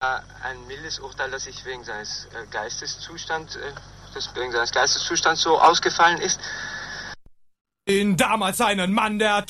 ein mildes Urteil, das sich wegen seines Geisteszustands so ausgefallen ist. Damals einen Mann, der